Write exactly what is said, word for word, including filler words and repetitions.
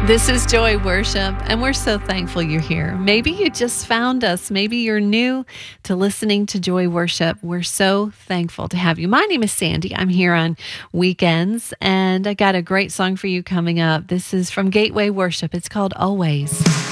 This is Joy Worship, and we're so thankful you're here. Maybe you just found us. Maybe you're new to listening to Joy Worship. We're so thankful to have you. My name is Sandy. I'm here on weekends, and I got a great song for you coming up. This is from Gateway Worship. It's called Always.